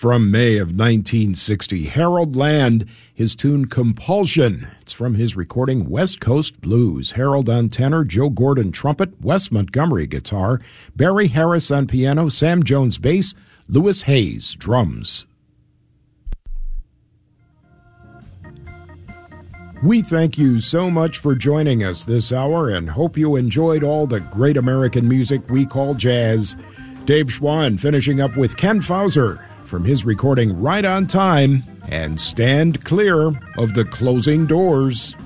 from May of 1960. Harold Land, his tune Compulsion. It's from his recording West Coast Blues. Harold on tenor, Joe Gordon trumpet, Wes Montgomery guitar, Barry Harris on piano, Sam Jones bass, Louis Hayes drums. We thank you so much for joining us this hour and hope you enjoyed all the great American music we call jazz. Dave Schwann finishing up with Ken Fauser from his recording Right on Time and Stand Clear of the Closing Doors.